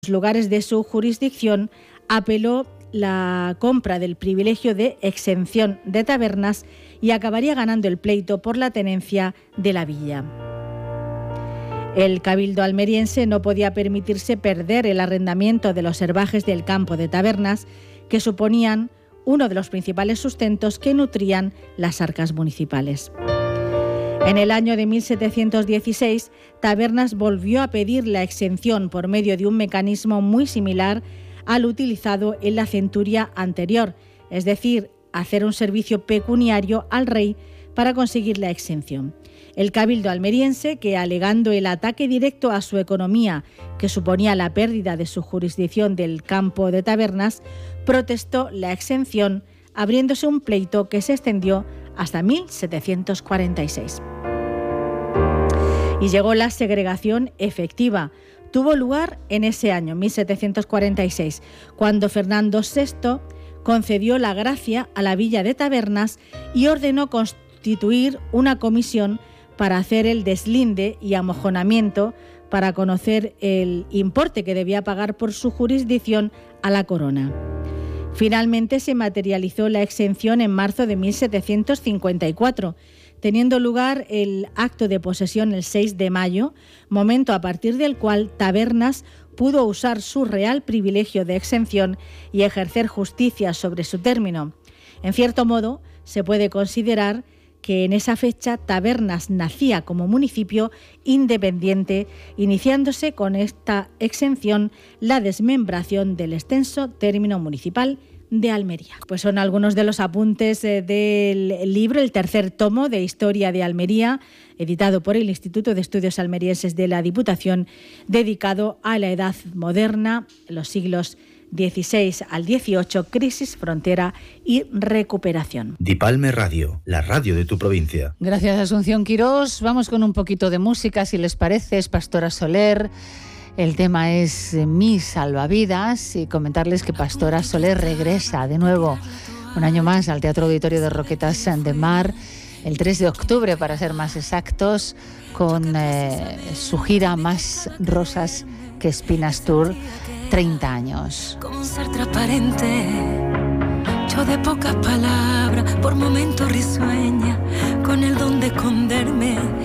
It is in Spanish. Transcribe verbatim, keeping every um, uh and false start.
los lugares de su jurisdicción apeló la compra del privilegio de exención de tabernas y acabaría ganando el pleito por la tenencia de la villa. El cabildo almeriense no podía permitirse perder el arrendamiento de los herbajes del campo de tabernas, que suponían uno de los principales sustentos que nutrían las arcas municipales. En el año de mil setecientos dieciséis, Tabernas volvió a pedir la exención por medio de un mecanismo muy similar al utilizado en la centuria anterior, es decir, hacer un servicio pecuniario al rey para conseguir la exención. El cabildo almeriense, que alegando el ataque directo a su economía, que suponía la pérdida de su jurisdicción del campo de Tabernas, protestó la exención, abriéndose un pleito que se extendió hasta mil setecientos cuarenta y seis. Y llegó la segregación efectiva. Tuvo lugar en ese año, mil setecientos cuarenta y seis, cuando Fernando sexto concedió la gracia a la villa de Tabernas y ordenó constituir una comisión para hacer el deslinde y amojonamiento para conocer el importe que debía pagar por su jurisdicción a la corona. Finalmente se materializó la exención en marzo de mil setecientos cincuenta y cuatro, teniendo lugar el acto de posesión el seis de mayo, momento a partir del cual Tabernas pudo usar su real privilegio de exención y ejercer justicia sobre su término. En cierto modo, se puede considerar que en esa fecha Tabernas nacía como municipio independiente, iniciándose con esta exención la desmembración del extenso término municipal de Almería. Pues son algunos de los apuntes eh, del libro, el tercer tomo de Historia de Almería, editado por el Instituto de Estudios Almerienses de la Diputación, dedicado a la Edad Moderna, los siglos dieciséis al dieciocho, crisis, frontera y recuperación. Dipalme Radio, la radio de tu provincia. Gracias, Asunción Quirós. Vamos con un poquito de música, si les parece. Es Pastora Soler. El tema es Mis Salvavidas, y comentarles que Pastora Soler regresa de nuevo un año más al Teatro Auditorio de Roquetas de Mar, el tres de octubre para ser más exactos, con eh, su gira Más Rosas que Espinas Tour, treinta años. Como un ser transparente, yo de pocas palabras, por momentos risueña, con el don de esconderme